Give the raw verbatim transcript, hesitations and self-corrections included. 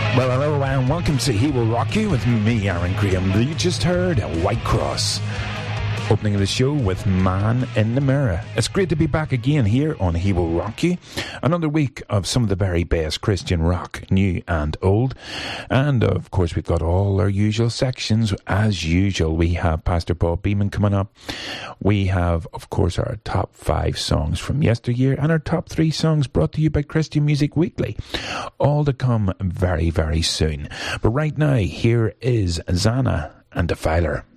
Well, hello and welcome to He Will Rock You with me, Aaron Graham. You just heard White Cross. Opening of the show with Man in the Mirror. It's great to be back again here on He Will Rock You. Another week of some of the very best Christian rock, new and old. And of course we've got all our usual sections. As usual, we have Pastor Bob Beeman coming up. We have, of course, our top five songs from yesteryear and our top three songs brought to you by Christian Music Weekly. All to come very, very soon. But right now, here is Zana and Defiler.